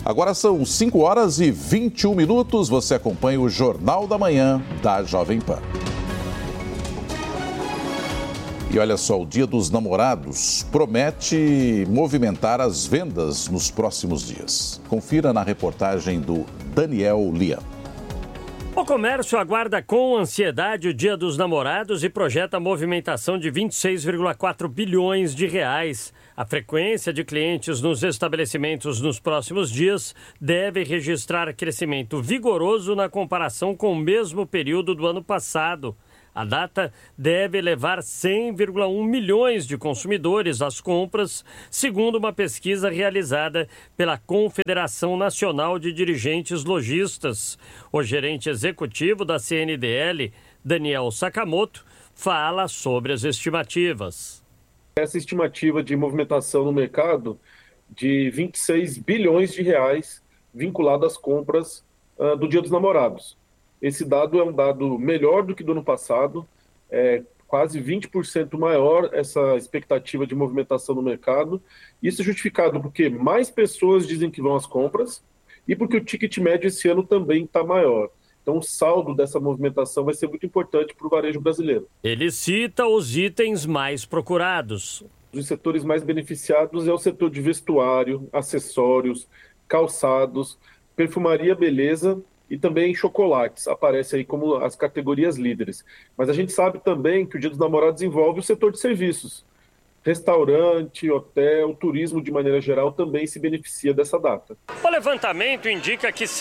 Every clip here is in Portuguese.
Agora são 5h21. Você acompanha o Jornal da Manhã da Jovem Pan. E olha só, o Dia dos Namorados promete movimentar as vendas nos próximos dias. Confira na reportagem do Daniel Lian. O comércio aguarda com ansiedade o Dia dos Namorados e projeta a movimentação de 26,4 bilhões de reais. A frequência de clientes nos estabelecimentos nos próximos dias deve registrar crescimento vigoroso na comparação com o mesmo período do ano passado. A data deve levar 100,1 milhões de consumidores às compras, segundo uma pesquisa realizada pela Confederação Nacional de Dirigentes Lojistas. O gerente executivo da CNDL, Daniel Sakamoto, fala sobre as estimativas. Essa estimativa de movimentação no mercado de 26 bilhões de reais vinculado às compras do Dia dos Namorados. Esse dado é um dado melhor do que do ano passado, quase 20% maior essa expectativa de movimentação no mercado. Isso é justificado porque mais pessoas dizem que vão às compras e porque o ticket médio esse ano também está maior. Então o saldo dessa movimentação vai ser muito importante para o varejo brasileiro. Ele cita os itens mais procurados. Os setores mais beneficiados é o setor de vestuário, acessórios, calçados, perfumaria, beleza e também chocolates, aparece aí como as categorias líderes. Mas a gente sabe também que o Dia dos Namorados envolve o setor de serviços. Restaurante, hotel, turismo de maneira geral também se beneficia dessa data. O levantamento indica que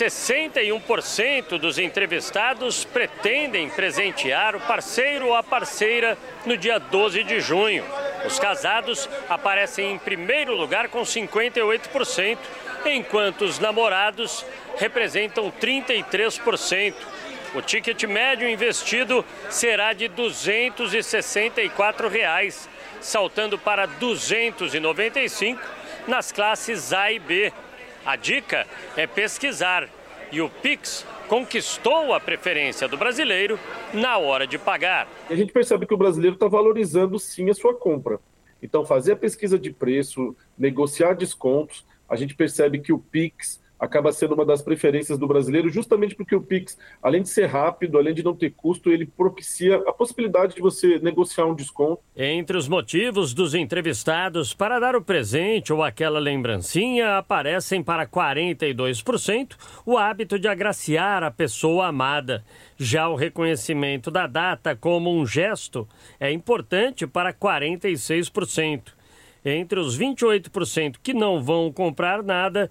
61% dos entrevistados pretendem presentear o parceiro ou a parceira no dia 12 de junho. Os casados aparecem em primeiro lugar com 58%, enquanto os namorados representam 33%. O ticket médio investido será de R$ 264, saltando para R$ 295 nas classes A e B. A dica é pesquisar e o Pix conquistou a preferência do brasileiro na hora de pagar. A gente percebe que o brasileiro está valorizando sim a sua compra. Então fazer a pesquisa de preço, negociar descontos, a gente percebe que o Pix acaba sendo uma das preferências do brasileiro, justamente porque o Pix, além de ser rápido, além de não ter custo, ele propicia a possibilidade de você negociar um desconto. Entre os motivos dos entrevistados para dar o presente ou aquela lembrancinha, aparecem para 42% o hábito de agraciar a pessoa amada. Já o reconhecimento da data como um gesto é importante para 46%. Entre os 28% que não vão comprar nada,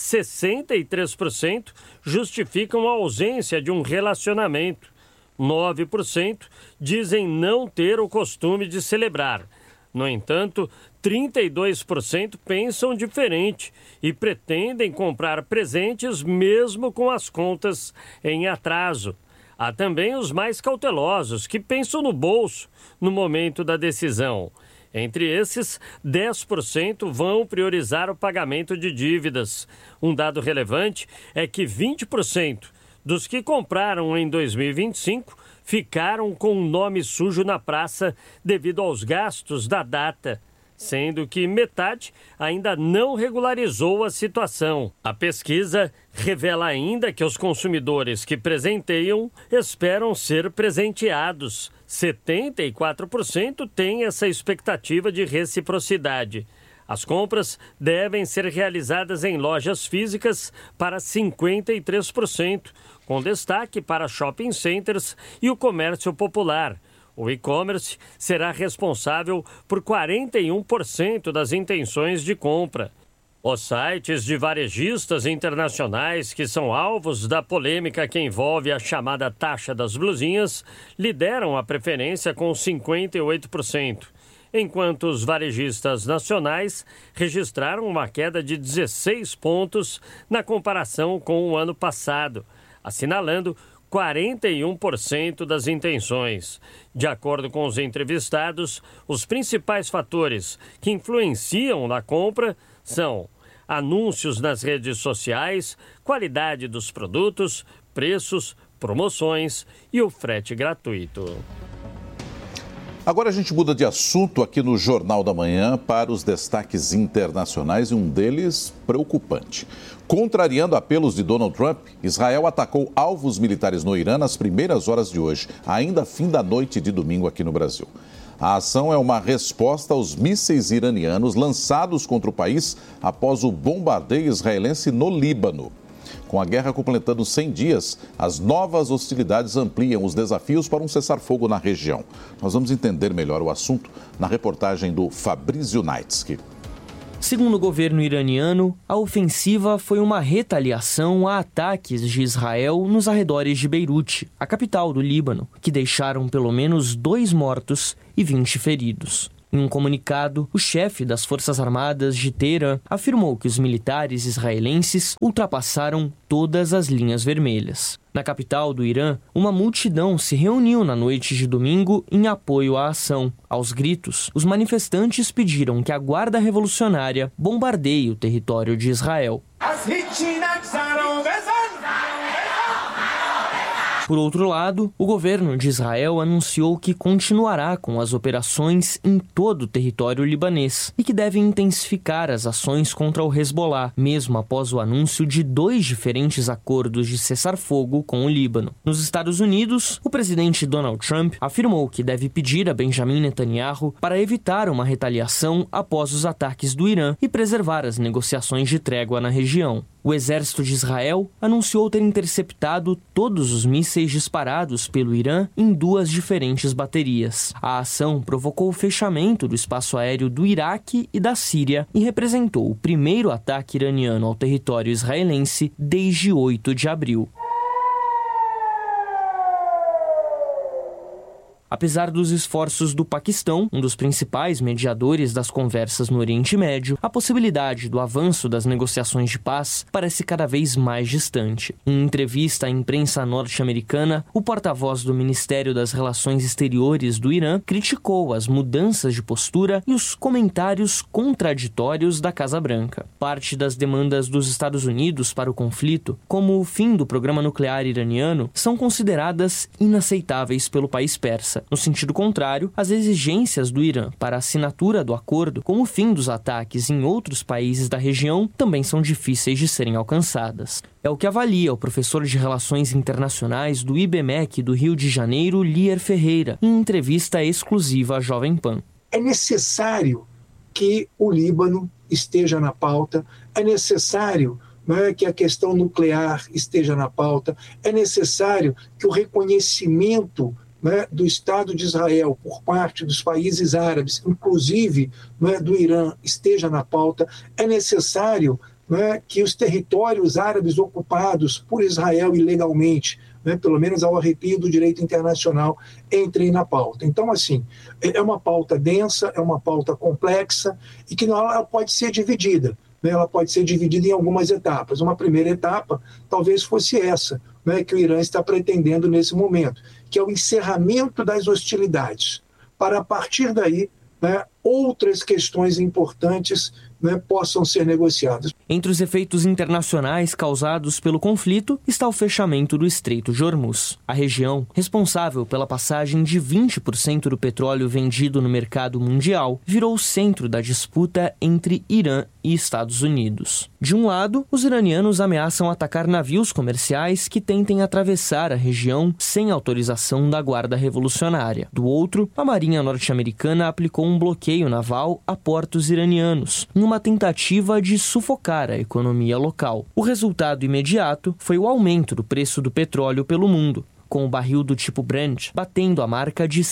63% justificam a ausência de um relacionamento. 9% dizem não ter o costume de celebrar. No entanto, 32% pensam diferente e pretendem comprar presentes mesmo com as contas em atraso. Há também os mais cautelosos, que pensam no bolso no momento da decisão. Entre esses, 10% vão priorizar o pagamento de dívidas. Um dado relevante é que 20% dos que compraram em 2025 ficaram com um nome sujo na praça devido aos gastos da data, sendo que metade ainda não regularizou a situação. A pesquisa revela ainda que os consumidores que presenteiam esperam ser presenteados. 74% têm essa expectativa de reciprocidade. As compras devem ser realizadas em lojas físicas para 53%, com destaque para shopping centers e o comércio popular. O e-commerce será responsável por 41% das intenções de compra. Os sites de varejistas internacionais, que são alvos da polêmica que envolve a chamada taxa das blusinhas, lideram a preferência com 58%, enquanto os varejistas nacionais registraram uma queda de 16 pontos na comparação com o ano passado, assinalando 41% das intenções. De acordo com os entrevistados, os principais fatores que influenciam na compra são anúncios nas redes sociais, qualidade dos produtos, preços, promoções e o frete gratuito. Agora a gente muda de assunto aqui no Jornal da Manhã para os destaques internacionais e um deles preocupante. Contrariando apelos de Donald Trump, Israel atacou alvos militares no Irã nas primeiras horas de hoje, ainda fim da noite de domingo aqui no Brasil. A ação é uma resposta aos mísseis iranianos lançados contra o país após o bombardeio israelense no Líbano. Com a guerra completando 100 dias, as novas hostilidades ampliam os desafios para um cessar-fogo na região. Nós vamos entender melhor o assunto na reportagem do Fabrício Naitsky. Segundo o governo iraniano, a ofensiva foi uma retaliação a ataques de Israel nos arredores de Beirute, a capital do Líbano, que deixaram pelo menos 2 mortos e 20 feridos. Em um comunicado, o chefe das Forças Armadas de Teherã afirmou que os militares israelenses ultrapassaram todas as linhas vermelhas. Na capital do Irã, uma multidão se reuniu na noite de domingo em apoio à ação. Aos gritos, os manifestantes pediram que a Guarda Revolucionária bombardeie o território de Israel. Por outro lado, o governo de Israel anunciou que continuará com as operações em todo o território libanês e que deve intensificar as ações contra o Hezbollah, mesmo após o anúncio de 2 diferentes acordos de cessar-fogo com o Líbano. Nos Estados Unidos, o presidente Donald Trump afirmou que deve pedir a Benjamin Netanyahu para evitar uma retaliação após os ataques do Irã e preservar as negociações de trégua na região. O exército de Israel anunciou ter interceptado todos os mísseis disparados pelo Irã em 2 diferentes baterias. A ação provocou o fechamento do espaço aéreo do Iraque e da Síria e representou o primeiro ataque iraniano ao território israelense desde 8 de abril. Apesar dos esforços do Paquistão, um dos principais mediadores das conversas no Oriente Médio, a possibilidade do avanço das negociações de paz parece cada vez mais distante. Em entrevista à imprensa norte-americana, o porta-voz do Ministério das Relações Exteriores do Irã criticou as mudanças de postura e os comentários contraditórios da Casa Branca. Parte das demandas dos Estados Unidos para o conflito, como o fim do programa nuclear iraniano, são consideradas inaceitáveis pelo país persa. No sentido contrário, as exigências do Irã para a assinatura do acordo, como o fim dos ataques em outros países da região, também são difíceis de serem alcançadas. É o que avalia o professor de Relações Internacionais do IBMEC do Rio de Janeiro, Lier Ferreira, em entrevista exclusiva à Jovem Pan. É necessário que o Líbano esteja na pauta, é necessário que a questão nuclear esteja na pauta, é necessário que o reconhecimento do Estado de Israel por parte dos países árabes, inclusive do Irã, esteja na pauta. É necessário que os territórios árabes ocupados por Israel ilegalmente, pelo menos ao arrepio do direito internacional, entrem na pauta. Então, assim, é uma pauta densa, é uma pauta complexa e que ela pode ser dividida. Ela pode ser dividida em algumas etapas. Uma primeira etapa talvez fosse essa, que o Irã está pretendendo nesse momento, que é o encerramento das hostilidades, para a partir daí outras questões importantes possam ser negociadas. Entre os efeitos internacionais causados pelo conflito está o fechamento do Estreito de Hormuz. A região, responsável pela passagem de 20% do petróleo vendido no mercado mundial, virou o centro da disputa entre Irã e Estados Unidos. De um lado, os iranianos ameaçam atacar navios comerciais que tentem atravessar a região sem autorização da Guarda Revolucionária. Do outro, a Marinha norte-americana aplicou um bloqueio naval a portos iranianos, em uma tentativa de sufocar a economia local. O resultado imediato foi o aumento do preço do petróleo pelo mundo, com o barril do tipo Brent batendo a marca de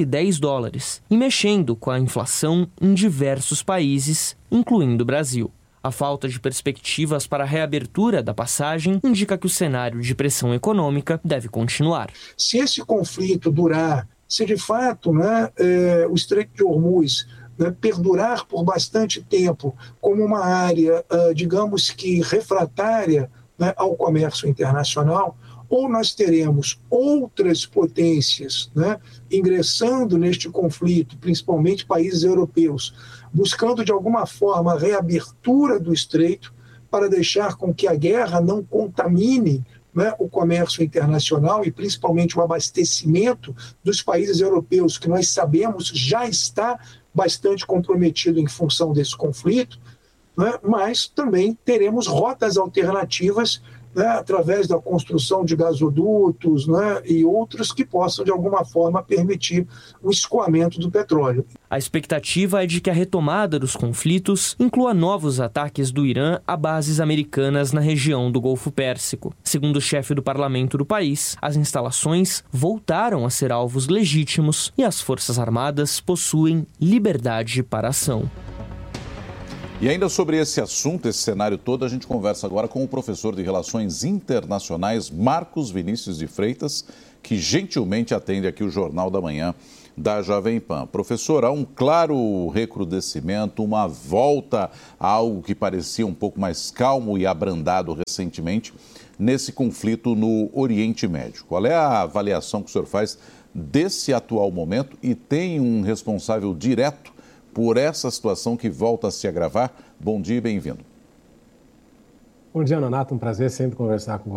$110 e mexendo com a inflação em diversos países, incluindo o Brasil. A falta de perspectivas para a reabertura da passagem indica que o cenário de pressão econômica deve continuar. Se esse conflito durar, se de fato o Estreito de Hormuz perdurar por bastante tempo como uma área, digamos que refratária ao comércio internacional, ou nós teremos outras potências ingressando neste conflito, principalmente países europeus, buscando de alguma forma a reabertura do estreito para deixar com que a guerra não contamine né, o comércio internacional e principalmente o abastecimento dos países europeus, que nós sabemos já está bastante comprometido em função desse conflito, né, mas também teremos rotas alternativas, né, através da construção de gasodutos, né, e outros que possam, de alguma forma, permitir o escoamento do petróleo. A expectativa é de que a retomada dos conflitos inclua novos ataques do Irã a bases americanas na região do Golfo Pérsico. Segundo o chefe do parlamento do país, as instalações voltaram a ser alvos legítimos e as Forças Armadas possuem liberdade para ação. E ainda sobre esse assunto, esse cenário todo, a gente conversa agora com o professor de Relações Internacionais, Marcos Vinícius de Freitas, que gentilmente atende aqui o Jornal da Manhã da Jovem Pan. Professor, há um claro recrudescimento, uma volta a algo que parecia um pouco mais calmo e abrandado recentemente nesse conflito no Oriente Médio. Qual é a avaliação que o senhor faz desse atual momento e tem um responsável direto por essa situação que volta a se agravar? Bom dia e bem-vindo. Bom dia, Nonato. Um prazer sempre conversar com você.